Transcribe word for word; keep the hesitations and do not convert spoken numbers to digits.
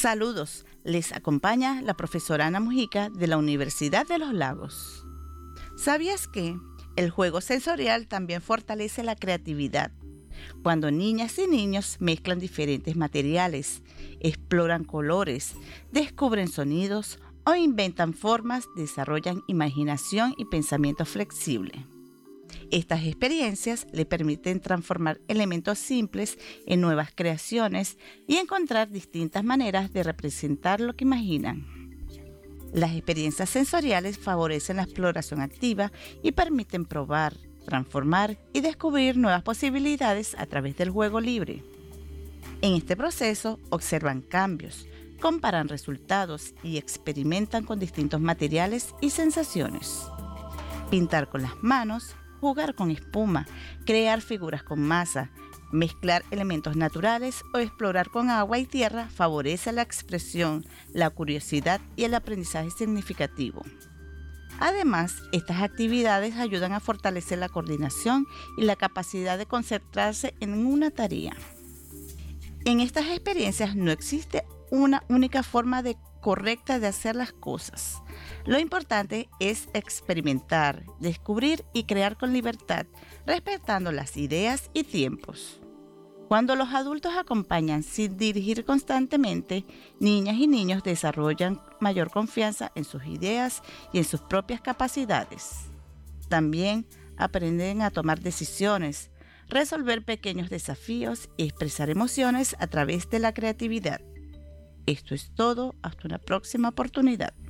Saludos, les acompaña la profesora Ana Mujica de la Universidad de los Lagos. ¿Sabías que el juego sensorial también fortalece la creatividad? Cuando niñas y niños mezclan diferentes materiales, exploran colores, descubren sonidos o inventan formas, desarrollan imaginación y pensamiento flexible. Estas experiencias le permiten transformar elementos simples en nuevas creaciones y encontrar distintas maneras de representar lo que imaginan. Las experiencias sensoriales favorecen la exploración activa y permiten probar, transformar y descubrir nuevas posibilidades a través del juego libre. En este proceso observan cambios, comparan resultados y experimentan con distintos materiales y sensaciones. Pintar con las manos, jugar con espuma, crear figuras con masa, mezclar elementos naturales o explorar con agua y tierra favorece la expresión, la curiosidad y el aprendizaje significativo. Además, estas actividades ayudan a fortalecer la coordinación y la capacidad de concentrarse en una tarea. En estas experiencias no existe una única forma de correcta de hacer las cosas. Lo importante es experimentar, descubrir y crear con libertad, respetando las ideas y tiempos. Cuando los adultos acompañan sin dirigir constantemente, niñas y niños desarrollan mayor confianza en sus ideas y en sus propias capacidades. También aprenden a tomar decisiones, resolver pequeños desafíos y expresar emociones a través de la creatividad. Esto es todo, hasta una próxima oportunidad.